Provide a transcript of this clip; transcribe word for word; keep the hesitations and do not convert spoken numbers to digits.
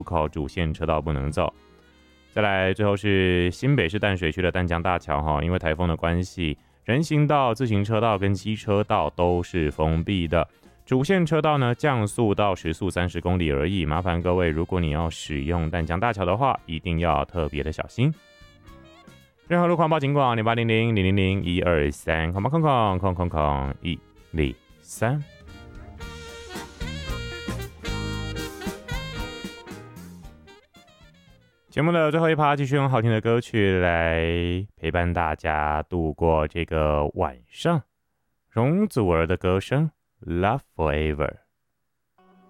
口主线车道不能走。再来，最后是新北市淡水区的淡江大桥哈，因为台风的关系，人行道、自行车道跟机车道都是封闭的。主线车道呢降速到时速三十公里而已，麻烦各位，如果你要使用淡江大桥的话，一定要特别的小心。任何路况报警广零八零零零零零一二三，空空空空空空空一零三。节目的最后一趴，继续用好听的歌曲来陪伴大家度过这个晚上。容祖儿的歌声《Love Forever》。